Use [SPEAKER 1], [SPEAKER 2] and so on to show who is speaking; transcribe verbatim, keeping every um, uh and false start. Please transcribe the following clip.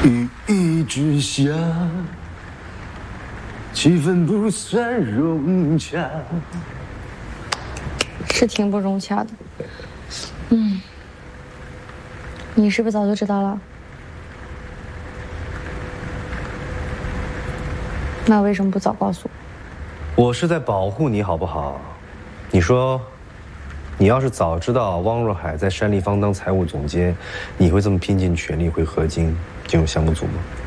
[SPEAKER 1] 雨一直下，气氛不算融洽，
[SPEAKER 2] 是挺不融洽的。嗯，你是不是早就知道了？那为什么不早告诉
[SPEAKER 1] 我？我是在保护你，好不好？你说，你要是早知道汪若海在山立方当财务总监，你会这么拼尽全力会合金进入项目组吗？